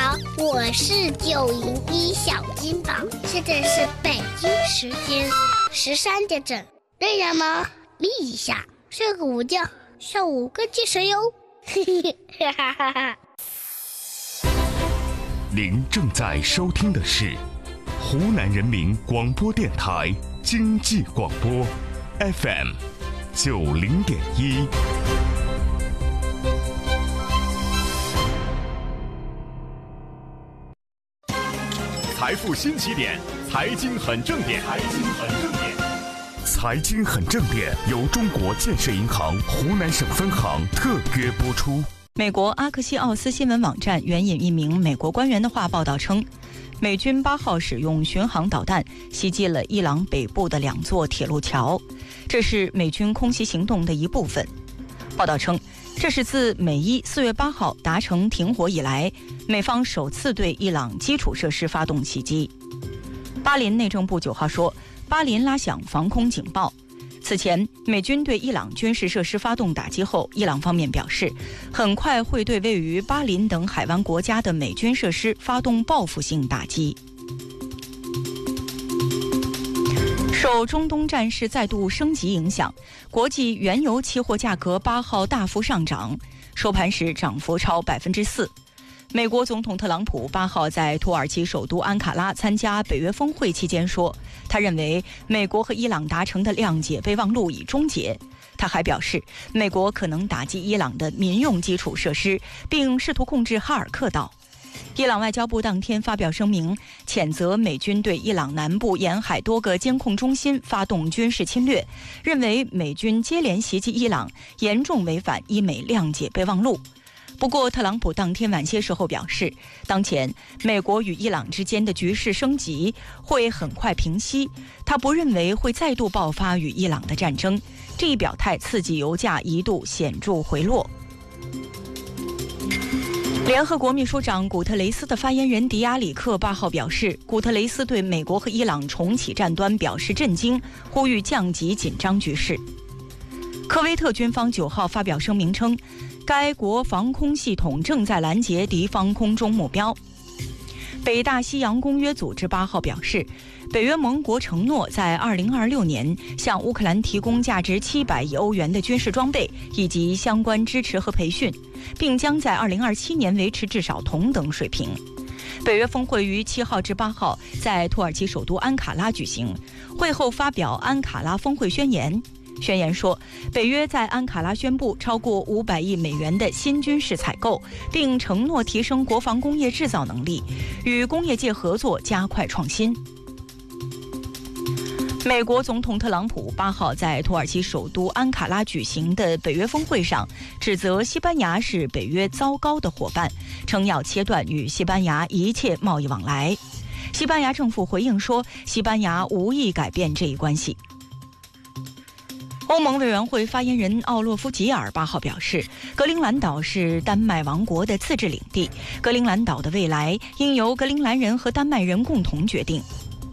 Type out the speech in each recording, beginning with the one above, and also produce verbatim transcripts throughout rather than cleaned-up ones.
好，我是九零一小金宝，现在是北京时间十三点整，累了吗？眯一下，睡个午觉，下午跟精神哟。嘿嘿哈哈哈哈。 您正在收听的是湖南人民广播电台经济广播 F M 九零点一。 财富新起点，财经很正点，财经很正点， 财经很正点由中国建设银行湖南省分行特约播出。 美国阿克西奥斯新闻网站援引一名美国官员的话报道称，美军八号使用巡航导弹袭击了伊朗北部的两座铁路桥，这是美军空袭行动的一部分。报道称，这是自美伊四月八号达成停火以来，美方首次对伊朗基础设施发动袭击。巴林内政部九号说，巴林拉响防空警报。此前，美军对伊朗军事设施发动打击后，伊朗方面表示，很快会对位于巴林等海湾国家的美军设施发动报复性打击。受中东战事再度升级影响，国际原油期货价格八号大幅上涨，收盘时涨幅超百分之四。美国总统特朗普八号在土耳其首都安卡拉参加北约峰会期间说，他认为美国和伊朗达成的谅解备忘录已终结。他还表示，美国可能打击伊朗的民用基础设施，并试图控制哈尔克岛。伊朗外交部当天发表声明，谴责美军对伊朗南部沿海多个监控中心发动军事侵略，认为美军接连袭击伊朗，严重违反伊美谅解备忘录。不过，特朗普当天晚些时候表示，当前美国与伊朗之间的局势升级会很快平息，他不认为会再度爆发与伊朗的战争。这一表态刺激油价一度显著回落。联合国秘书长古特雷斯的发言人迪亚里克八号表示，古特雷斯对美国和伊朗重启战端表示震惊，呼吁降级紧张局势。科威特军方九号发表声明称，该国防空系统正在拦截敌方空中目标。北大西洋公约组织八号表示，北约盟国承诺在二零二六年向乌克兰提供价值七百亿欧元的军事装备以及相关支持和培训，并将在二零二七年维持至少同等水平。北约峰会于七号至八号在土耳其首都安卡拉举行，会后发表安卡拉峰会宣言。宣言说，北约在安卡拉宣布超过五百亿美元的新军事采购，并承诺提升国防工业制造能力，与工业界合作加快创新。美国总统特朗普八号在土耳其首都安卡拉举行的北约峰会上，指责西班牙是北约糟糕的伙伴，称要切断与西班牙一切贸易往来。西班牙政府回应说，西班牙无意改变这一关系。欧盟委员会发言人奥洛夫·吉尔八号表示，格陵兰岛是丹麦王国的自治领地，格陵兰岛的未来应由格陵兰人和丹麦人共同决定。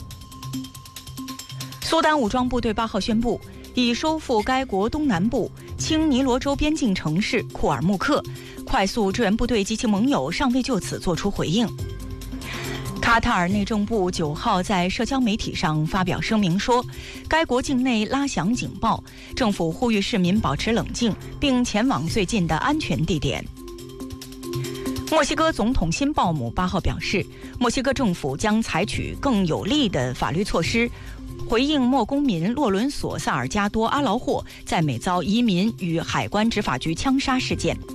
苏丹武装部队八号宣布，已收复该国东南部青尼罗州边境城市库尔木克，快速支援部队及其盟友尚未就此作出回应。卡塔尔内政部九号在社交媒体上发表声明说，该国境内拉响警报，政府呼吁市民保持冷静，并前往最近的安全地点。墨西哥总统辛鲍姆八号表示，墨西哥政府将采取更有力的法律措施，回应莫公民洛伦索·萨尔加多·阿劳霍在美遭移民与海关执法局枪杀事件。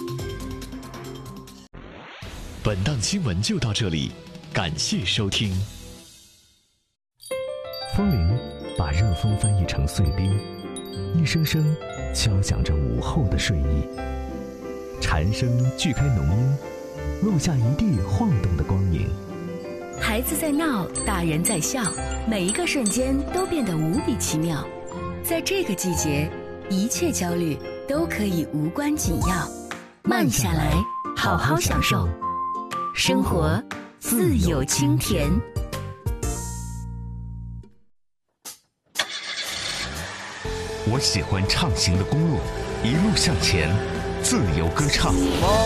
本档新闻就到这里，感谢收听。 风铃把热风翻译成碎冰，一声声敲响着午后的睡意。蝉声锯开浓荫，录下一地晃动的光影。 孩子在闹，大人在笑，每一个瞬间都变得无比奇妙。在这个季节，一切焦虑都可以无关紧要，慢下来，好好享受生活，自有清甜。 我喜欢畅行的公路，一路向前，自由歌唱。